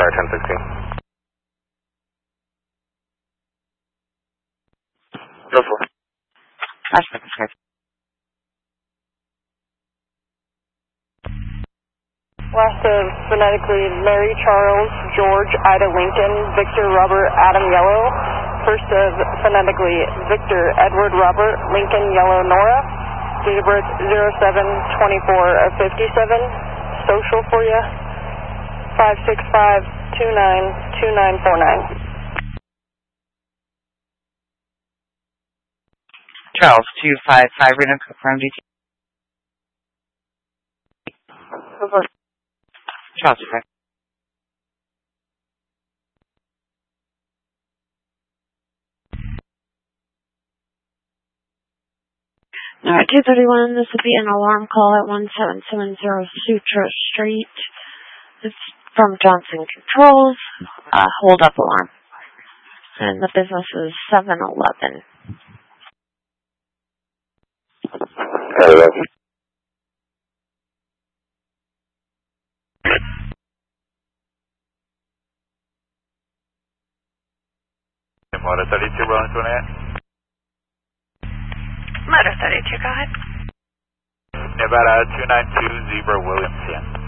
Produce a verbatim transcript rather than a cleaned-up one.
car ten sixteen. Go for it. Flashback, sir. Last of phonetically Mary Charles, George, Ida Lincoln, Victor Robert, Adam Yellow. First of phonetically Victor Edward Robert, Lincoln Yellow Nora. Date of birth zero seven twenty-four of fifty-seven. Social for you five six five two nine two nine four nine. Charles, two five five, Reno, confirm D T. Over. Charles, correct. Alright, two thirty-one, this would be an alarm call at one seven seven zero Sutra Street. It's from Johnson Controls, uh, hold up alarm. And the business is seven eleven. Hello. Motor thirty-two, Rolling twenty-eight. Motor thirty-two, go ahead. Nevada two nine two, Zebra Williams, yeah.